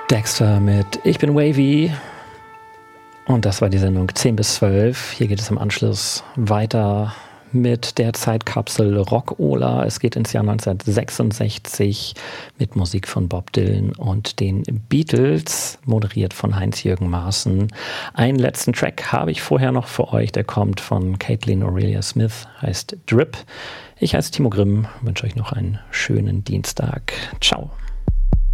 Dexter mit Ich bin Wavy. Und das war die Sendung 10 bis 12. Hier geht es im Anschluss weiter mit der Zeitkapsel Rock-Ola. Es geht ins Jahr 1966 mit Musik von Bob Dylan und den Beatles, moderiert von Heinz-Jürgen Maaßen. Einen letzten Track habe ich vorher noch für euch, der kommt von Caitlin Aurelia Smith, heißt Drip. Ich heiße Timo Grimm, wünsche euch noch einen schönen Dienstag. Ciao.